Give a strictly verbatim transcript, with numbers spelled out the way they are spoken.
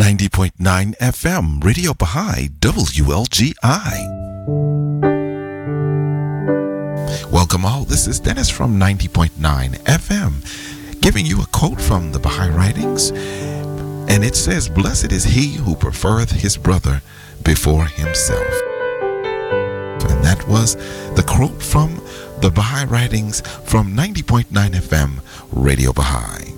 ninety point nine F M, Radio Baha'i, W L G I. Welcome all, this is Dennis from ninety point nine F M, giving you a quote from the Baha'i Writings, and it says, "Blessed is he who preferreth his brother before himself." And that was the quote from the Baha'i Writings from ninety point nine F M, Radio Baha'i.